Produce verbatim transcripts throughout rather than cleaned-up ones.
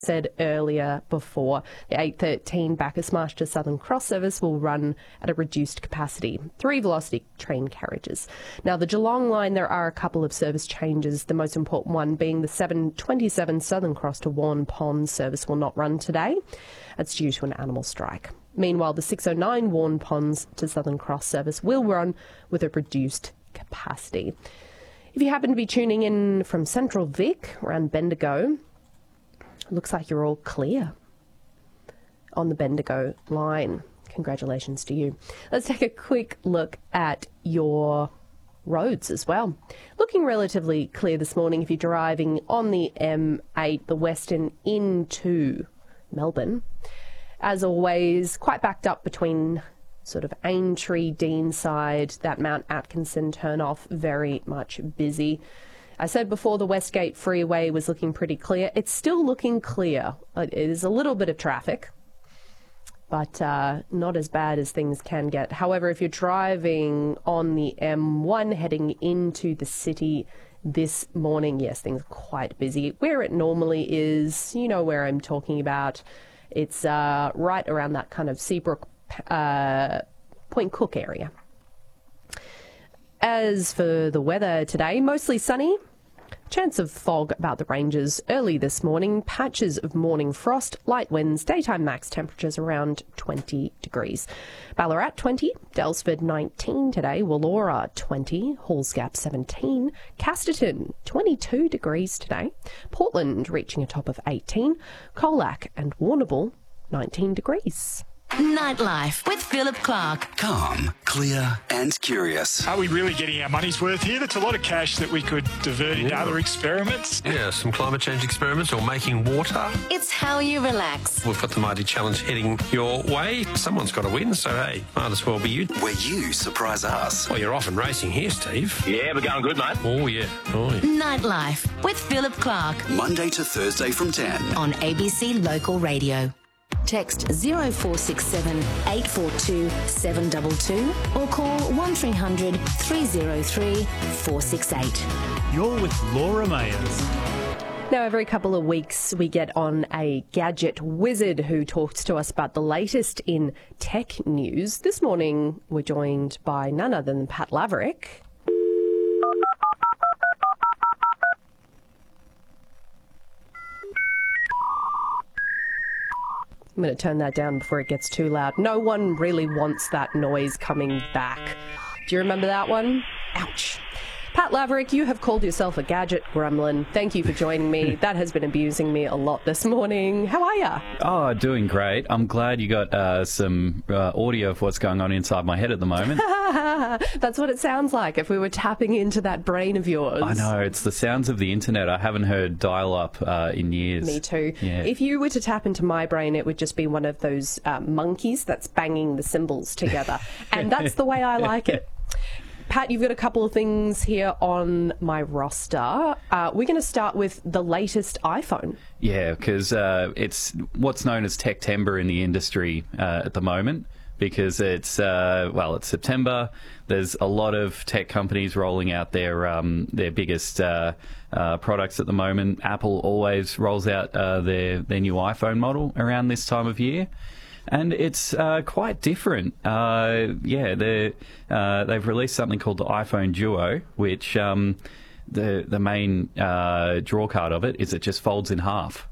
said earlier before, the eight thirteen Bacchus Marsh to Southern Cross service will run at a reduced capacity. Three velocity train carriages. Now, the Geelong line, there are a couple of service changes, the most important one being the seven twenty-seven Southern Cross to Warn Pond service will not run today. That's due to an animal strike. Meanwhile, the six oh nine Warn Ponds to Southern Cross service will run with a reduced capacity. If you happen to be tuning in from Central Vic, around Bendigo, looks like you're all clear on the Bendigo line. Congratulations to you. Let's take a quick look at your roads as well. Looking relatively clear this morning if you're driving on the M eight, the Western into Melbourne. As always, quite backed up between sort of Aintree, Deanside, that Mount Atkinson turn off, very much busy. I said before the Westgate Freeway was looking pretty clear. It's still looking clear. It is a little bit of traffic, but uh, not as bad as things can get. However, if you're driving on the M one heading into the city this morning, yes, things are quite busy. Where it normally is, you know where I'm talking about. It's uh, right around that kind of Seabrook, uh, Point Cook area. As for the weather today, mostly sunny. Chance of fog about the ranges early this morning. Patches of morning frost, light winds, daytime max temperatures around twenty degrees. Ballarat twenty, Delsford nineteen today, Wallora twenty, Halls Gap seventeen, Casterton twenty-two degrees today, Portland reaching a top of eighteen, Colac and Warrnambool nineteen degrees. Nightlife with Philip Clark. Calm, clear and curious. Are we really getting our money's worth here? That's a lot of cash that we could divert into Yeah. other experiments. Yeah, some climate change experiments or making water. It's how you relax. We've got the Mighty Challenge heading your way. Someone's got to win, so hey, might as well be you. Where you surprise us. Well, you're off and racing here, Steve. Yeah, we're going good, mate. Oh, yeah. Oh, yeah. Nightlife with Philip Clark Monday to Thursday from ten. on A B C Local Radio. Text zero four six seven eight four two seven two two or call one three hundred three oh three four six eight. You're with Laura Mayers. Now, every couple of weeks, we get on a gadget wizard who talks to us about the latest in tech news. This morning, we're joined by none other than Pat Laverick. I'm going to turn that down before it gets too loud. No one really wants that noise coming back. Do you remember that one? Ouch. Pat Laverick, you have called yourself a gadget gremlin. Thank you for joining me. That has been abusing me a lot this morning. How are you? Oh, doing great. I'm glad you got uh, some uh, audio of what's going on inside my head at the moment. That's what it sounds like if we were tapping into that brain of yours. I know, it's the sounds of the internet. I haven't heard dial-up uh, in years. Me too. Yeah. If you were to tap into my brain, it would just be one of those uh, monkeys that's banging the cymbals together. And that's the way I like it. Pat, you've got a couple of things here on my roster. Uh, we're going to start with the latest iPhone. Yeah, because uh, it's what's known as Techtember in the industry uh, at the moment, because it's, uh, well, it's September. There's a lot of tech companies rolling out their um, their biggest uh, uh, products at the moment. Apple always rolls out uh, their, their new iPhone model around this time of year. And it's uh, quite different. Uh, yeah, they uh, they've released something called the iPhone Duo, which um, the the main uh, draw card of it is it just folds in half.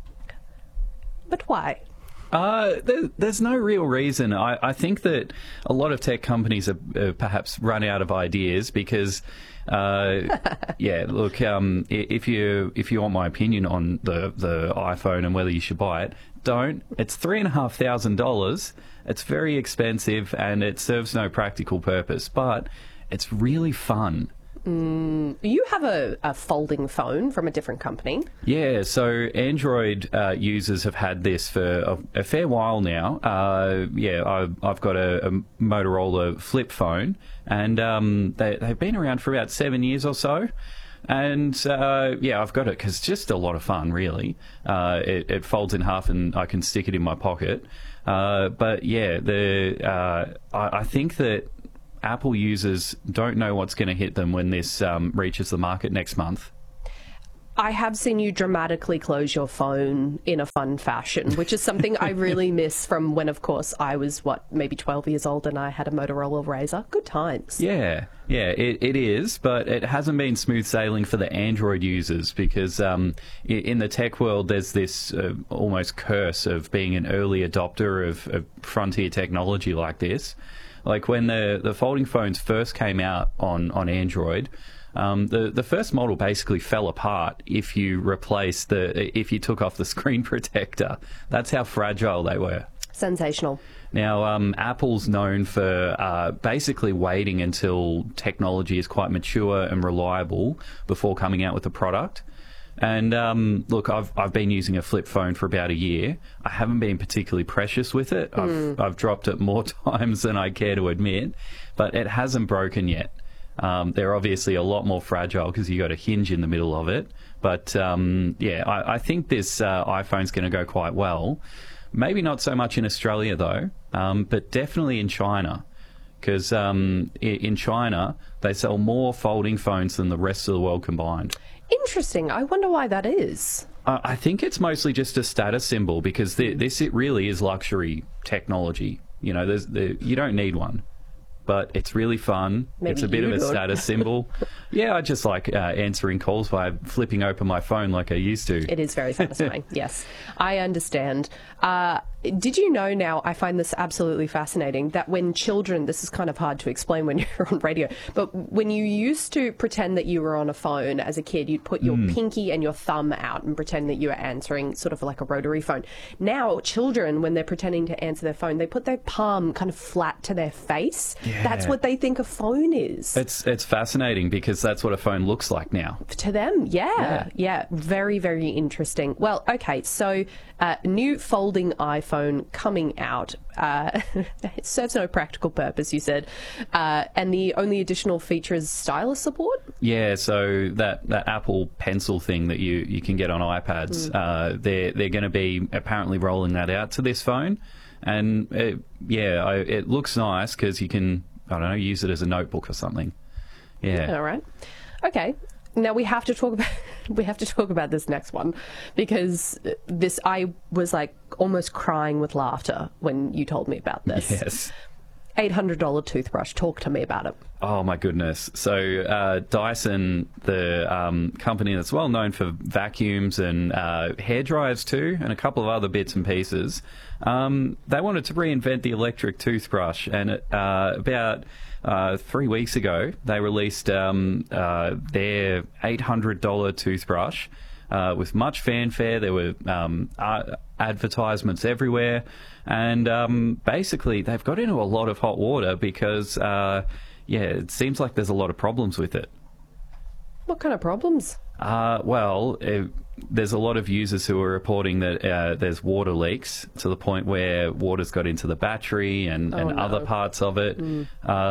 But why? Uh, there, there's no real reason. I, I think that a lot of tech companies have uh, perhaps run out of ideas because, uh, yeah, look, um, if you if you want my opinion on the, the iPhone and whether you should buy it, don't. It's three and a half thousand dollars. It's very expensive and it serves no practical purpose, but it's really fun. Mm, you have a, a folding phone from a different company. Yeah, so Android uh, users have had this for a, a fair while now. Uh, yeah, I've, I've got a, a Motorola flip phone, and um, they, they've been around for about seven years or so. And uh, yeah, I've got it because it's just a lot of fun, really. Uh, it, it folds in half and I can stick it in my pocket. Uh, but yeah, the uh, I, I think that Apple users don't know what's going to hit them when this um, reaches the market next month. I have seen you dramatically close your phone in a fun fashion, which is something I really miss from when, of course, I was, what, maybe twelve years old and I had a Motorola Razr. Good times. Yeah, yeah, it, it is, but it hasn't been smooth sailing for the Android users because um, i- in the tech world, there's this uh, almost curse of being an early adopter of, of frontier technology like this. Like when the, the folding phones first came out on, on Android, Um, the the first model basically fell apart if you replaced the if you took off the screen protector. That's how fragile they were. Sensational. Now, um, Apple's known for uh, basically waiting until technology is quite mature and reliable before coming out with a product. And um, look, I've I've been using a flip phone for about a year. I haven't been particularly precious with it. Mm. I've I've dropped it more times than I care to admit, but it hasn't broken yet. Um, they're obviously a lot more fragile because you got a hinge in the middle of it. But um, yeah, I, I think this uh, iPhone's going to go quite well. Maybe not so much in Australia though, um, but definitely in China. Because um, in China, they sell more folding phones than the rest of the world combined. Interesting. I wonder why that is. Uh, I think it's mostly just a status symbol because th- this it really is luxury technology. You know, there's the, you don't need one. But it's really fun. Maybe it's a bit you of a don't. status symbol. Yeah, I just like uh, answering calls by flipping open my phone like I used to. It is very satisfying. Yes, I understand. Uh, did you know now, I find this absolutely fascinating, that when children, this is kind of hard to explain when you're on radio, but when you used to pretend that you were on a phone as a kid, you'd put your Mm. pinky and your thumb out and pretend that you were answering sort of like a rotary phone. Now, children, when they're pretending to answer their phone, they put their palm kind of flat to their face. Yeah. That's what they think a phone is. It's it's fascinating because that's what a phone looks like now. To them, yeah, Yeah. yeah, very, very interesting. Well, okay, so uh, new folding iPhone coming out. Uh, it serves no practical purpose, you said, uh, and the only additional feature is stylus support. Yeah, so that, that Apple Pencil thing that you, you can get on iPads, Mm. uh, they're they're going to be apparently rolling that out to this phone, and it, yeah, I, it looks nice because you can I don't know use it as a notebook or something. Yeah. All right. Okay. Now we have to talk about we have to talk about this next one because this I was like almost crying with laughter when you told me about this. Yes. eight hundred dollars toothbrush. Talk to me about it. Oh my goodness! So uh, Dyson, the um, company that's well known for vacuums and uh, hair dryers too, and a couple of other bits and pieces, um, they wanted to reinvent the electric toothbrush, and it, uh, about uh, three weeks ago they released um, uh, their eight hundred dollars toothbrush. Uh, with much fanfare, there were um, uh, advertisements everywhere, and um, basically they've got into a lot of hot water because, uh, yeah, it seems like there's a lot of problems with it. What kind of problems? Uh, well, uh, there's a lot of users who are reporting that uh, there's water leaks to the point where water's got into the battery and, Oh, and no. other parts of it. Mm.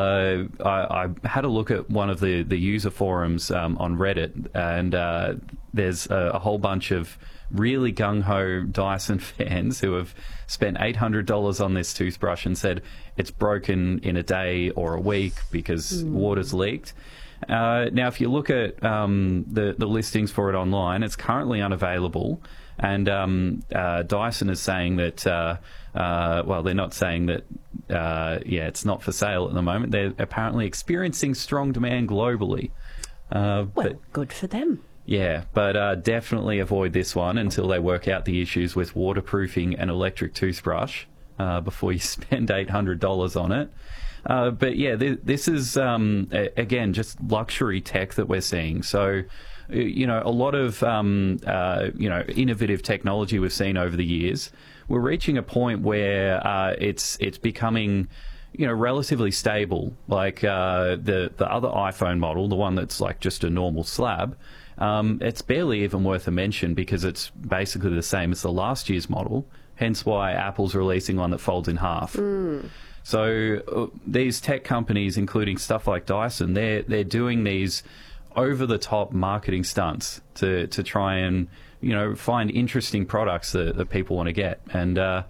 Uh, I, I had a look at one of the, the user forums um, on Reddit, and uh, there's a, a whole bunch of really gung-ho Dyson fans who have spent eight hundred dollars on this toothbrush and said it's broken in a day or a week because Mm. water's leaked. Uh, now, if you look at um, the, the listings for it online, it's currently unavailable. And um, uh, Dyson is saying that, uh, uh, well, they're not saying that, uh, yeah, it's not for sale at the moment. They're apparently experiencing strong demand globally. Uh, Well, but, good for them. yeah, but uh, definitely avoid this one until they work out the issues with waterproofing an electric toothbrush uh, before you spend eight hundred dollars on it. Uh, but yeah, th- this is, um, a- again, just luxury tech that we're seeing. So, uh, you know, a lot of, um, uh, you know, innovative technology we've seen over the years. We're reaching a point where uh, it's it's becoming, you know, relatively stable. Like uh, the, the other iPhone model, the one that's like just a normal slab, um, it's barely even worth a mention because it's basically the same as the last year's model, hence why Apple's releasing one that folds in half. Mm. So uh, these tech companies, including stuff like Dyson, they're they're doing these over-the-top marketing stunts to to try and you know find interesting products that, that people want to get. And uh,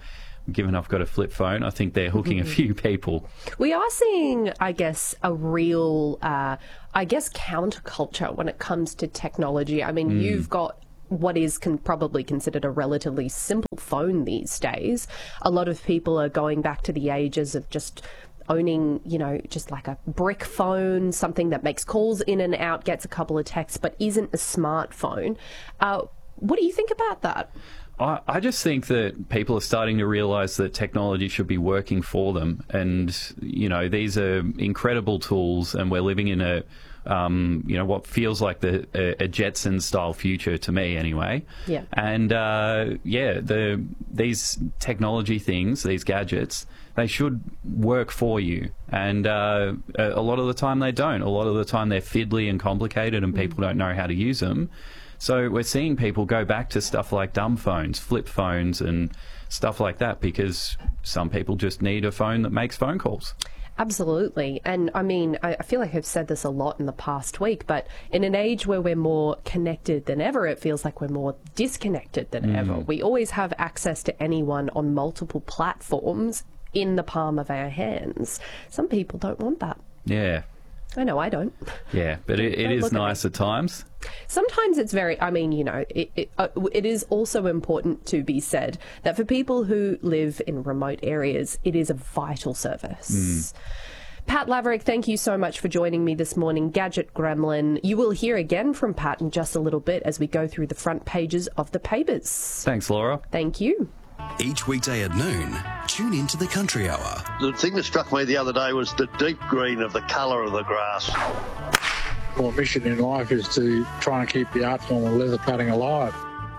given I've got a flip phone, I think they're hooking a few people. We are seeing, I guess, a real, uh, I guess, counterculture when it comes to technology. I mean, mm. you've got what is con- probably considered a relatively simple phone these days. A lot of people are going back to the ages of just owning, you know, just like a brick phone, something that makes calls in and out, gets a couple of texts, but isn't a smartphone. Uh, what do you think about that? I, I just think that people are starting to realise that technology should be working for them. And, you know, these are incredible tools, and we're living in a Um, you know, what feels like the a, a Jetson-style future to me, anyway. Yeah. And uh, yeah, the these technology things, these gadgets, they should work for you. And uh, a, a lot of the time they don't. A lot of the time they're fiddly and complicated, and people don't know how to use them. So we're seeing people go back to stuff like dumb phones, flip phones, and stuff like that, because some people just need a phone that makes phone calls. Absolutely. And I mean, I feel like I've said this a lot in the past week, but in an age where we're more connected than ever, it feels like we're more disconnected than mm. ever. We always have access to anyone on multiple platforms in the palm of our hands. Some people don't want that. Yeah. I know I don't. Yeah, but it, it is nice at times. Sometimes it's very, I mean, you know, it, it, uh, it is also important to be said that for people who live in remote areas, it is a vital service. Mm. Pat Laverick, thank you so much for joining me this morning. Gadget Gremlin. You will hear again from Pat in just a little bit as we go through the front pages of the papers. Thanks, Laura. Thank you. Each weekday at noon, tune into the Country Hour. The thing that struck me the other day was the deep green of the colour of the grass. My mission in life is to try and keep the art form of leather cutting alive.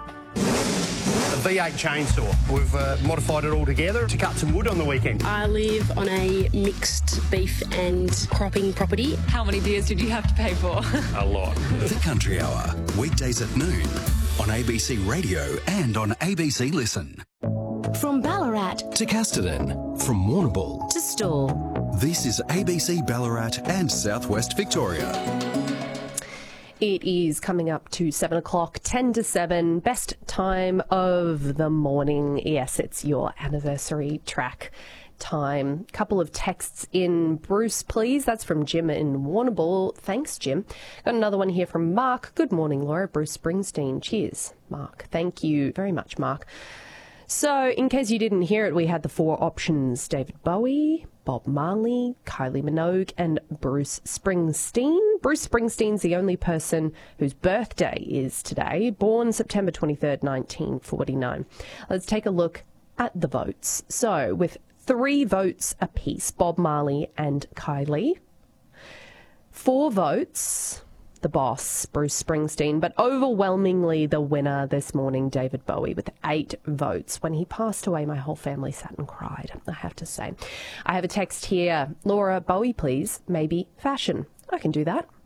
A V eight chainsaw. We've uh, modified it all together to cut some wood on the weekend. I live on a mixed beef and cropping property. How many beers did you have to pay for? A lot. The Country Hour, weekdays at noon on A B C Radio and on A B C Listen. From Ballarat to Casterton, from Warrnambool to Stawell. This is A B C Ballarat and Southwest Victoria. It is coming up to seven o'clock, ten to seven, best time of the morning. Yes, it's your anniversary track time. Couple of texts in. Bruce, please. That's from Jim in Warrnambool. Thanks, Jim. Got another one here from Mark. Good morning, Laura. Bruce Springsteen. Cheers, Mark. Thank you very much, Mark. So, in case you didn't hear it, we had the four options: David Bowie, Bob Marley, Kylie Minogue, and Bruce Springsteen. Bruce Springsteen's the only person whose birthday is today, born September twenty-third, nineteen forty-nine. Let's take a look at the votes. So, with three votes apiece, Bob Marley and Kylie. Four votes, the boss, Bruce Springsteen, but overwhelmingly the winner this morning, David Bowie, with eight votes. When he passed away, my whole family sat and cried, I have to say. I have a text here. Laura, Bowie, please. Maybe fashion. I can do that.